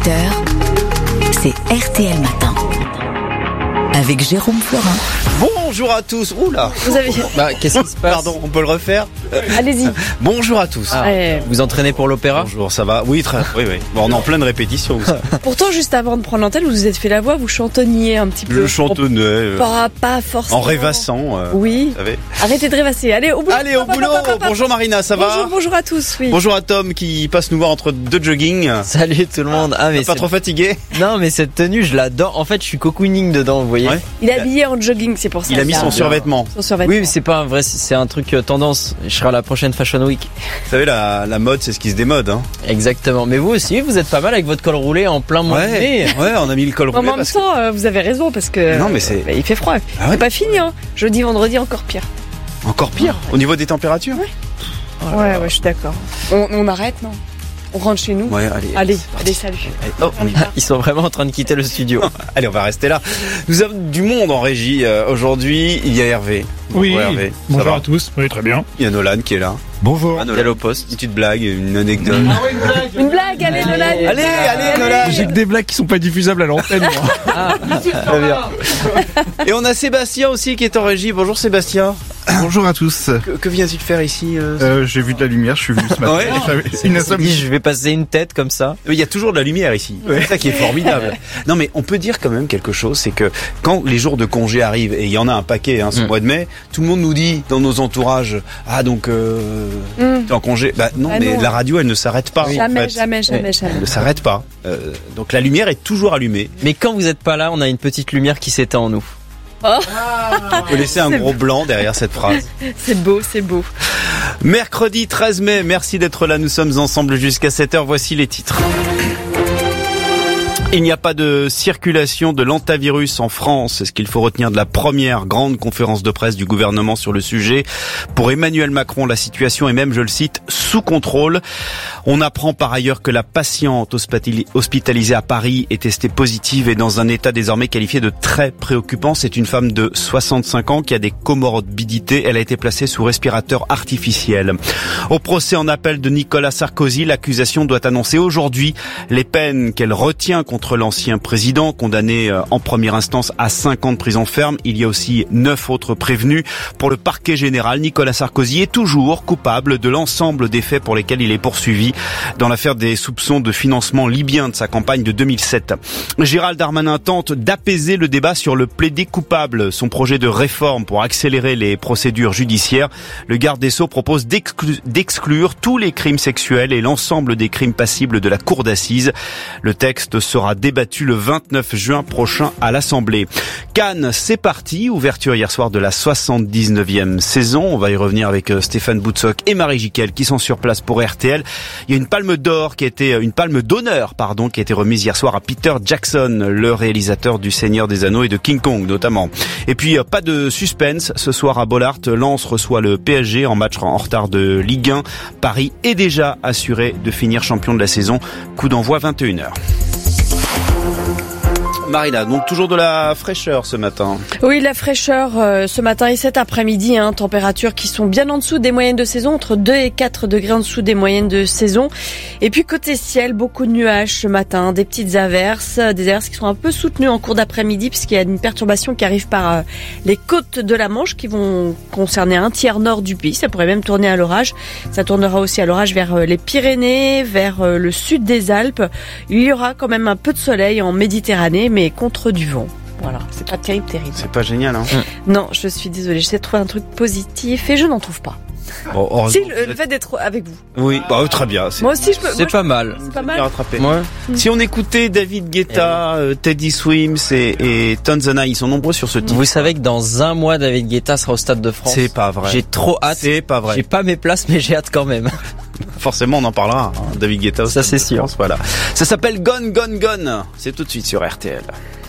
18h, c'est RTL Matin. Avec Jérôme Florin. Bonjour à tous. Oula. Vous avez... Qu'est-ce qui se passe? Pardon, on peut le refaire? Allez-y. Bonjour à tous. Vous entraînez pour l'opéra? Bonjour, ça va? Oui, oui. Bon, on est en pleine répétition aussi. Pourtant, juste avant de prendre l'antenne, vous vous êtes fait la voix, vous chantonniez un petit peu. Je chantonnais. Pas forcément. En rêvassant. Oui. Vous savez. Arrêtez de rêvasser. Allez, au boulot. Allez, au boulot. Bonjour Marina, ça va? Bonjour à tous. Oui. Bonjour à Tom qui passe nous voir entre deux jogging. Salut tout le monde. Mais pas trop fatigué? Non, mais cette tenue, je l'adore. En fait, je suis cocooning dedans, vous voyez. Ouais. Il est habillé en jogging, c'est pour ça. Il a mis son survêtement. Oui, mais c'est pas un vrai, c'est un truc tendance. Je serai à la prochaine Fashion Week. Vous savez, la mode, c'est ce qui se démode, hein. Exactement. Mais vous aussi, vous êtes pas mal avec votre col roulé en plein mois de mai. Ouais, on a mis le col roulé. En même temps, vous avez raison parce que. Non, mais c'est. Il fait froid. Ah ouais. C'est pas fini, hein. Jeudi, vendredi, encore pire. Encore pire. Au niveau des températures? Ouais, je suis d'accord. On arrête, non? On rentre chez nous. Ouais, allez, salut. Ils sont vraiment en train de quitter le studio. Allez, on va rester là. Nous avons du monde en régie aujourd'hui. Il y a Hervé. Oui, Hervé. bonjour à tous. Oui, très bien. Il y a Nolan qui est là. Bonjour. Nolan au poste. Une petite blague, une anecdote. Une blague, allez, Nolan. Allez, Nolan. J'ai que des blagues qui sont pas diffusables à l'antenne, moi. Très bien. Et on a Sébastien aussi qui est en régie. Bonjour Sébastien. Bonjour à tous. Que vient-il faire ici J'ai vu de la lumière, je suis venu ce matin. Ouais. J'avais une insomnie. Je vais passer une tête comme ça. Il y a toujours de la lumière ici. C'est ça qui est formidable. Non mais on peut dire quand même quelque chose, c'est que quand les jours de congé arrivent, et il y en a un paquet ce mois de mai, tout le monde nous dit dans nos entourages, t'es en congé. Non, mais la radio elle ne s'arrête pas. Jamais. Elle ne s'arrête pas. Donc la lumière est toujours allumée. Mais quand vous êtes pas là, on a une petite lumière qui s'éteint en nous. On peut laisser un gros blanc derrière cette phrase. C'est beau. Mercredi 13 mai, merci d'être là, nous sommes ensemble jusqu'à 7h, voici les titres. Il n'y a pas de circulation de l'hantavirus en France. C'est ce qu'il faut retenir de la première grande conférence de presse du gouvernement sur le sujet. Pour Emmanuel Macron, la situation est même, je le cite, sous contrôle. On apprend par ailleurs que la patiente hospitalisée à Paris est testée positive et dans un état désormais qualifié de très préoccupant. C'est une femme de 65 ans qui a des comorbidités. Elle a été placée sous respirateur artificiel. Au procès en appel de Nicolas Sarkozy, l'accusation doit annoncer aujourd'hui les peines qu'elle retient contre l'ancien président, condamné en première instance à 5 ans de prison ferme. Il y a aussi 9 autres prévenus. Pour le parquet général, Nicolas Sarkozy est toujours coupable de l'ensemble des faits pour lesquels il est poursuivi dans l'affaire des soupçons de financement libyen de sa campagne de 2007. Gérald Darmanin tente d'apaiser le débat sur le plaidé coupable, son projet de réforme pour accélérer les procédures judiciaires. Le garde des Sceaux propose d'exclure tous les crimes sexuels et l'ensemble des crimes passibles de la cour d'assises. Le texte sera débattu le 29 juin prochain à l'Assemblée. Cannes, c'est parti. Ouverture hier soir de la 79e saison. On va y revenir avec Stéphane Boutsock et Marie Jiquel qui sont sur place pour RTL. Il y a une palme d'honneur qui a été remise hier soir à Peter Jackson, le réalisateur du Seigneur des Anneaux et de King Kong notamment. Et puis pas de suspense ce soir à Bollaert. Lens reçoit le PSG en match en retard de Ligue 1. Paris est déjà assuré de finir champion de la saison. Coup d'envoi 21h. Marina, donc toujours de la fraîcheur ce matin. Oui, la fraîcheur ce matin et cet après-midi, températures qui sont bien en dessous des moyennes de saison, entre 2 et 4 degrés en dessous des moyennes de saison. Et puis côté ciel, beaucoup de nuages ce matin, des petites averses, des averses qui sont un peu soutenues en cours d'après-midi puisqu'il y a une perturbation qui arrive par les côtes de la Manche qui vont concerner un tiers nord du pays. Ça pourrait même tourner à l'orage. Ça tournera aussi à l'orage vers les Pyrénées, vers le sud des Alpes. Il y aura quand même un peu de soleil en Méditerranée, mais contre du vent. Voilà, c'est pas terrible. C'est pas génial, hein? Non, je suis désolée, j'essaie de trouver un truc positif et je n'en trouve pas. Bon, si, le fait d'être avec vous. Oui, très bien. Moi aussi, je peux. C'est pas mal. C'est pas mal. Ouais. Si on écoutait David Guetta, Teddy Swims et Tanzana, ils sont nombreux sur ce titre. Vous savez que dans un mois, David Guetta sera au Stade de France. C'est pas vrai. J'ai trop hâte. C'est pas vrai. J'ai pas mes places, mais j'ai hâte quand même. Forcément, on en parlera. David Guetta. Ça, c'est sûr. Voilà. Ça s'appelle Gone, Gone, Gone. C'est tout de suite sur RTL.